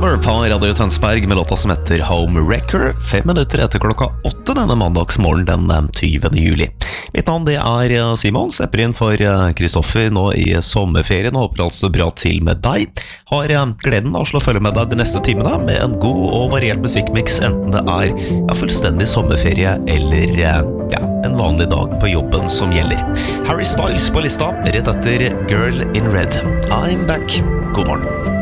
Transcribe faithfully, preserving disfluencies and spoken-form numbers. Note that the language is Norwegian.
Summer på Radio Tønsberg med låta som heter Home Wrecker, fem minutter etter klokka åtte denne mandagsmorgen den tyvende juli. Mitt navn det er Simon, stepper inn for Kristoffer nå i sommerferien, og håper altså bra til med deg. Har gleden av å følge med deg de neste timene med en god og variert musikkmix, enten det er ja, fullstendig sommerferie eller ja, en vanlig dag på jobben som gjelder. Harry Styles på lista, rett etter Girl in Red. I'm back. God morgen.